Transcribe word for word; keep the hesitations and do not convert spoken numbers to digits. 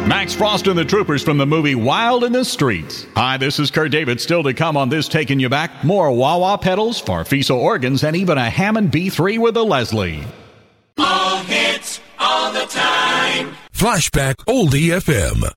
Max Frost and the Troopers from the movie Wild in the Streets. Hi, this is Kurt David. Still to come on This Taking You Back. More wah-wah pedals, Farfisa organs, and even a Hammond B three with a Leslie. All hits, all the time. Flashback Oldie F M.